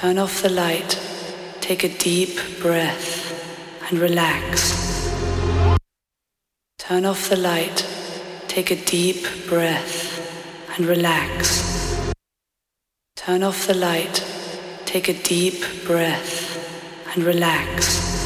Turn off the light, take a deep breath and relax. Turn off the light, take a deep breath and relax. Turn off the light, take a deep breath and relax.